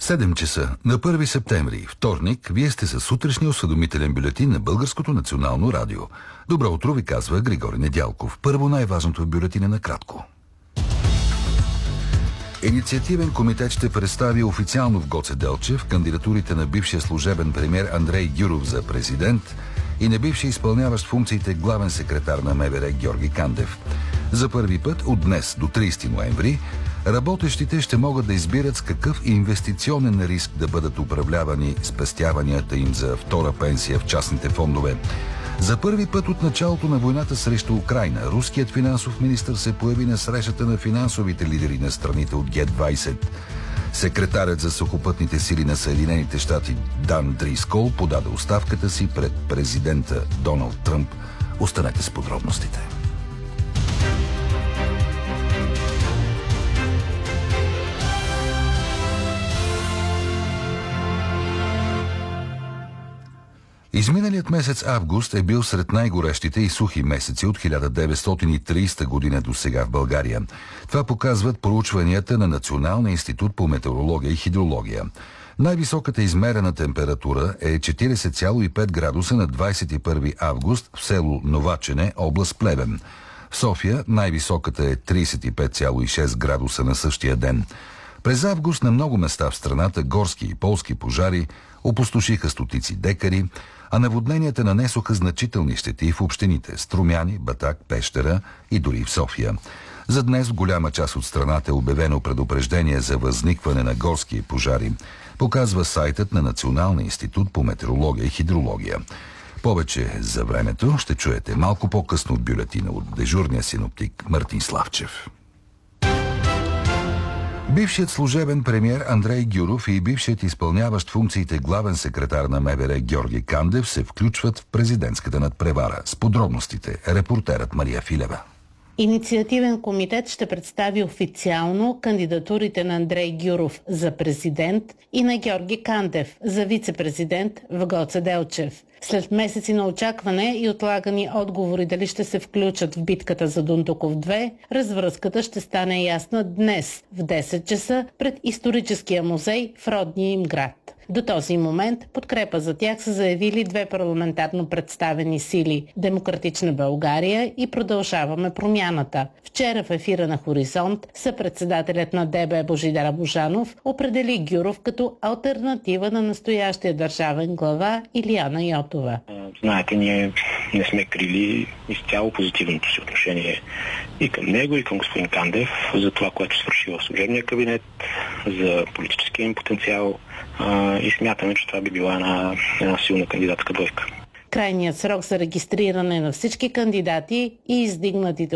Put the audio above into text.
7 часа на 1 септември, вторник, вие сте със сутрешния осведомителен бюлетин на Българското национално радио. Добро утро ви казва Григорий Недялков. Първо най-важното в бюлетина накратко. Инициативен комитет ще представи официално в Гоце Делчев кандидатурите на бившия служебен премиер Андрей Гюров за президент и на бившия изпълняващ функциите главен секретар на МВР Георги Кандев. За първи път от днес до 30 ноември работещите ще могат да избират с какъв инвестиционен риск да бъдат управлявани спестяванията им за втора пенсия в частните фондове. За първи път от началото на войната срещу Украйна, руският финансов министър се появи на срещата на финансовите лидери на страните от Г-20. Секретарят за сухопътните сили на Съединените щати Дан Дрискол подаде оставката си пред президента Доналд Тръмп. Останете с подробностите. Изминалият месец август е бил сред най-горещите и сухи месеци от 1930 година до сега в България. Това показват проучванията на Националния институт по метеорология и хидрология. Най-високата измерена температура е 40,5 градуса на 21 август в село Новачене, област Плевен. В София най-високата е 35,6 градуса на същия ден. През август на много места в страната горски и полски пожари опустошиха стотици декари, а наводненията нанесоха значителни щети в общините Струмяни, Батак, Пещера и дори в София. За днес в голяма част от страната е обявено предупреждение за възникване на горски пожари, показва сайтът на Националния институт по метеорология и хидрология. Повече за времето ще чуете малко по-късно в бюлетина от дежурния синоптик Мартин Славчев. Бившият служебен премиер Андрей Гюров и бившият изпълняващ функциите главен секретар на МВР Георги Кандев се включват в президентската надпревара. С подробностите репортерът Мария Филева. Инициативен комитет ще представи официално кандидатурите на Андрей Гюров за президент и на Георги Кандев за вице-президент в Гоце Делчев. След месеци на очакване и отлагани отговори дали ще се включат в битката за Дундуков 2, развръзката ще стане ясна днес в 10 часа пред историческия музей в родния им град. До този момент подкрепа за тях са заявили две парламентарно представени сили – Демократична България и Продължаваме промяната. Вчера в ефира на Хоризонт съпредседателят на ДБ Божидар Божанов определи Гюров като алтернатива на настоящия държавен глава Илияна Йотова. Знаете, ние не сме крили изцяло позитивното си отношение и към него, и към господин Кандев за това, което свърши в служебния кабинет, за политическия им потенциал и смятаме, че това би била една силна кандидатска двойка. Крайният срок за регистриране на всички кандидати и издигнатите